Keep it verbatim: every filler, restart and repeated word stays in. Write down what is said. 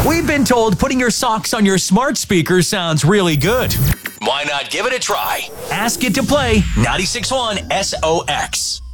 We've been told putting your socks on your smart speaker sounds really good. Why not give it a try? Ask it to play ninety-six point one S O X.